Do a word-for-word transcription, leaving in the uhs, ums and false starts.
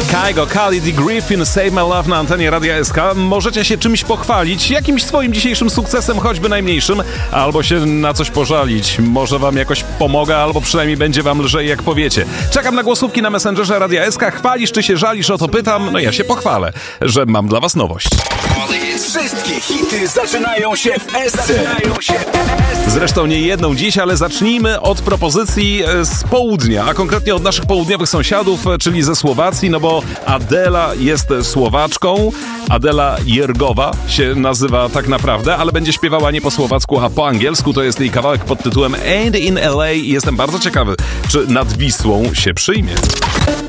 Kygo, Khalid i Griffin, Save My Love na antenie Radia S K. Możecie się czymś pochwalić, jakimś swoim dzisiejszym sukcesem, choćby najmniejszym, albo się na coś pożalić. Może wam jakoś pomogę, albo przynajmniej będzie wam lżej, jak powiecie. Czekam na głosówki na Messengerze Radia S K. Chwalisz czy się żalisz, o to pytam? No ja się pochwalę, że mam dla was nowość. Wszystkie hity zaczynają się w S C. Zresztą nie jedną dziś, ale zacznijmy od propozycji z południa, a konkretnie od naszych południowych sąsiadów, czyli ze Słowacji, no bo Adela jest Słowaczką. Adela Jergowa się nazywa tak naprawdę, ale będzie śpiewała nie po słowacku, a po angielsku. To jest jej kawałek pod tytułem And in L A i jestem bardzo ciekawy, czy nad Wisłą się przyjmie.